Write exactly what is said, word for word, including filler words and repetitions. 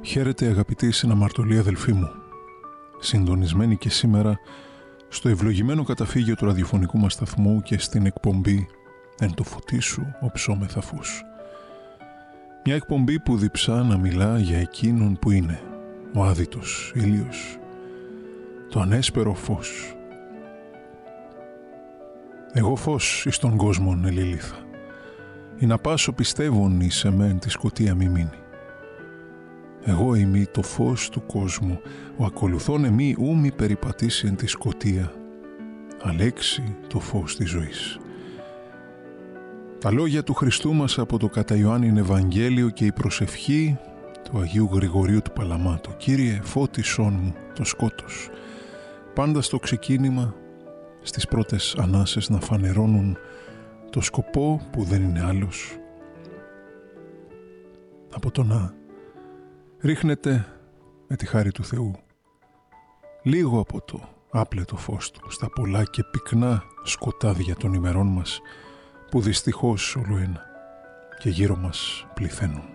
Χαίρετε αγαπητοί συναμαρτωλοί αδελφοί μου, συντονισμένοι και σήμερα στο ευλογημένο καταφύγιο του ραδιοφωνικού μας σταθμού και στην εκπομπή «Εν το φωτί σου οψόμεθα φως». Μια εκπομπή που διψά να μιλά για εκείνον που είναι ο άδειτος ήλιος, το ανέσπερο φως. Εγώ φως εις τον κόσμον ελιλήθα, ή να πάσω πιστεύων εις εμέν τη σκοτία μη μείνει. Εγώ είμαι το φως του κόσμου, ο ακολουθών εμεί ου μη περιπατήσει εν τη σκοτία, αλέξει το φως της ζωής. Τα λόγια του Χριστού μας από το κατά Ιωάννην Ευαγγέλιο και η προσευχή του Αγίου Γρηγορίου του Παλαμάτου. Κύριε, φώτισόν μου το σκότος. Πάντα στο ξεκίνημα, στις πρώτες ανάσες να φανερώνουν το σκοπό που δεν είναι άλλος από το να ρίχνεται με τη χάρη του Θεού λίγο από το άπλετο φως του στα πολλά και πυκνά σκοτάδια των ημερών μας που δυστυχώς όλο ένα και γύρω μας πληθαίνουν.